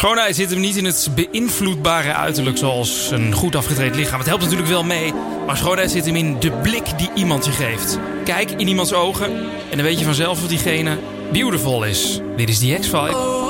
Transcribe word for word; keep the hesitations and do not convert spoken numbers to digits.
Schoonheid zit hem niet in het beïnvloedbare uiterlijk zoals een goed afgetraind lichaam. Het helpt natuurlijk wel mee, maar schoonheid zit hem in de blik die iemand je geeft. Kijk in iemands ogen en dan weet je vanzelf of diegene beautiful is. Dit is die X-Five.